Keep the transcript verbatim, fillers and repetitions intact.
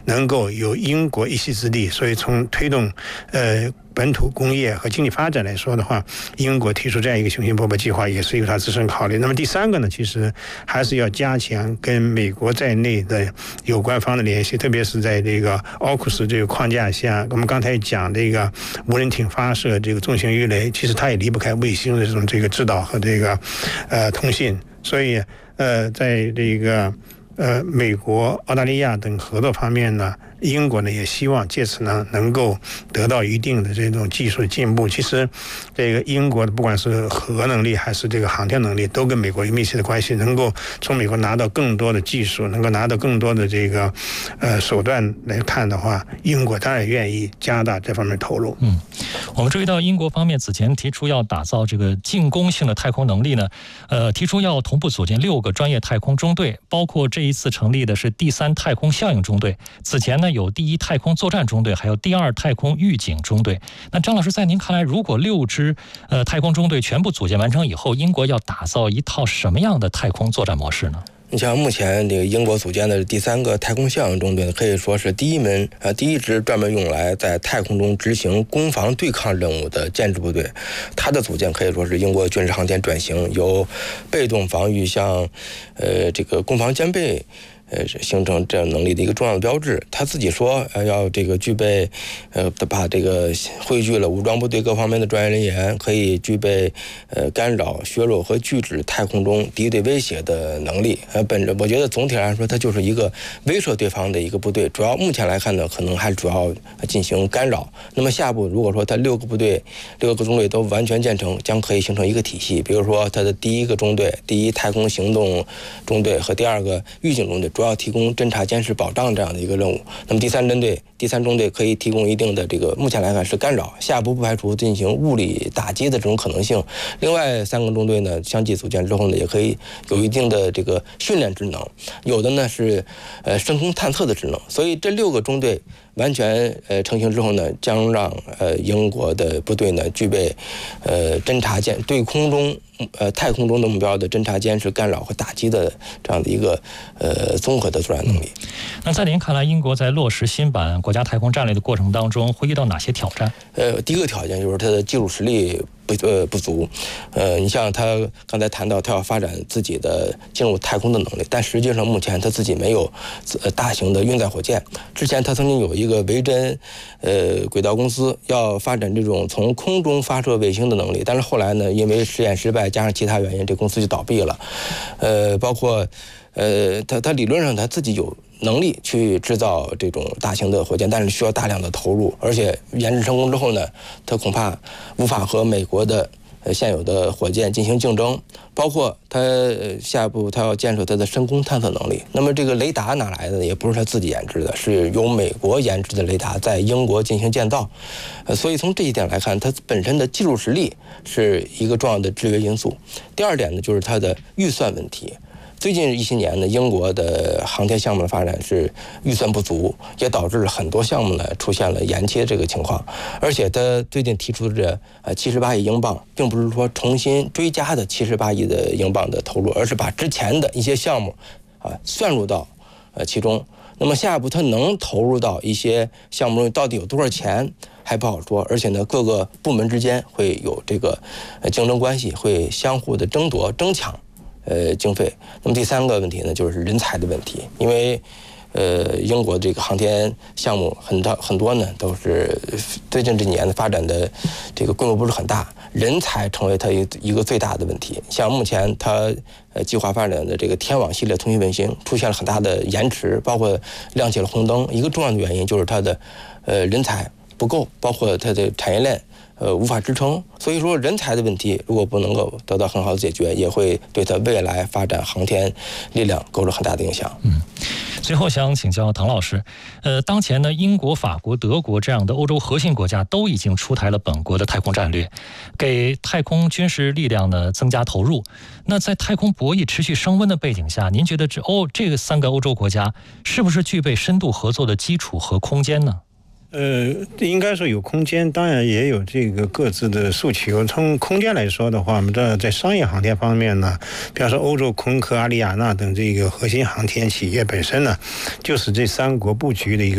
能够有英国一席之地，所以从推动呃本土工业和经济发展来说的话，英国提出这样一个雄心勃勃计划，也是由它自身考虑。那么第三个呢，其实还是要加强跟美国在内的有关方的联系，特别是在这个奥库斯这个框架下，我们刚才讲这个无人艇发射这个重型鱼雷，其实它也离不开卫星的这种这个制导和这个呃通信，所以呃在这个呃美国、澳大利亚等合作方面呢，英国呢也希望借此呢能够得到一定的这种技术的进步。其实这个英国的不管是核能力还是这个航天能力，都跟美国有密切的关系，能够从美国拿到更多的技术，能够拿到更多的这个呃手段来看的话，英国当然愿意加大这方面投入。 嗯，我们注意到英国方面此前提出要打造这个进攻性的太空能力呢，呃，提出要同步组建六个专业太空中队，包括这一次成立的是第三太空效应中队。此前呢有第一太空作战中队，还有第二太空预警中队。那张老师，在您看来，如果六支呃太空中队全部组建完成以后，英国要打造一套什么样的太空作战模式呢？ 你像目前这个英国组建的第三个太空效应中队，可以说是第一门呃第一支专门用来在太空中执行攻防对抗任务的建制部队。它的组建可以说是英国军事航天转型由被动防御向呃这个攻防兼备呃，形成这样能力的一个重要的标志。他自己说，呃，要这个具备，呃，把这个汇聚了武装部队各方面的专业人员，可以具备，呃，干扰、削弱和拒止太空中敌对威胁的能力。呃，本着我觉得总体来说，它就是一个威慑对方的一个部队。主要目前来看呢，可能还主要进行干扰。那么下步如果说它六个部队、六个中队都完全建成，将可以形成一个体系。比如说，它的第一个中队、第一太空行动中队和第二个预警中队，主要提供侦察、监视、保障这样的一个任务。那么第三针队、第三中队可以提供一定的这个，目前来看是干扰，下步不排除进行物理打击的这种可能性。另外三个中队呢，相继组建之后呢，也可以有一定的这个训练职能，有的呢是呃升空探测的职能。所以这六个中队完全呃成型之后呢，将让呃英国的部队呢具备呃侦察监对空中呃太空中的目标的侦察、监视、干扰和打击的这样的一个呃综合的作战能力。 嗯、那在您看来，英国在落实新版国家太空战略的过程当中，会遇到哪些挑战？ 呃，第一个挑战就是它的技术实力不呃不足，呃，你像他刚才谈到他要发展自己的进入太空的能力，但实际上目前他自己没有呃大型的运载火箭。之前他曾经有一个维珍呃轨道公司要发展这种从空中发射卫星的能力，但是后来呢，因为实验失败加上其他原因，这公司就倒闭了。呃，包括呃他他理论上他自己有能力去制造这种大型的火箭，但是需要大量的投入，而且研制成功之后呢，它恐怕无法和美国的呃现有的火箭进行竞争。包括它下一步它要建设它的深空探测能力。那么这个雷达哪来的？也不是他自己研制的，是由美国研制的雷达在英国进行建造。呃，所以从这一点来看，它本身的技术实力是一个重要的制约因素。第二点呢，就是它的预算问题。最近一些年呢，英国的航天项目的发展是预算不足，也导致了很多项目呢出现了延期这个情况。而且他最近提出的这呃七十八亿英镑，并不是说重新追加的七十八亿的英镑的投入，而是把之前的一些项目啊算入到呃其中。那么下一步他能投入到一些项目中到底有多少钱还不好说，而且呢各个部门之间会有这个呃竞争关系，会相互的争夺争抢。呃，经费。那么第三个问题呢，就是人才的问题，因为，呃，英国这个航天项目很大很多呢，都是最近这几年的发展的这个规模不是很大，人才成为它一个最大的问题。像目前它呃计划发展的这个天网系列通讯卫星出现了很大的延迟，包括亮起了红灯，一个重要的原因就是它的呃人才不够，包括它的产业链。呃，无法支撑，所以说人才的问题如果不能够得到很好的解决，也会对他未来发展航天力量构成很大的影响。 嗯，最后想请教唐老师，呃，当前呢，英国、法国、德国这样的欧洲核心国家都已经出台了本国的太空战略，给太空军事力量呢增加投入。那在太空博弈持续升温的背景下，您觉得这欧这个三个欧洲国家是不是具备深度合作的基础和空间呢？ 呃，应该说有空间，当然也有这个各自的诉求。从空间来说的话，我们这在商业航天方面呢，比方说欧洲空客、阿里亚纳等这个核心航天企业本身呢，就是这三国布局的一个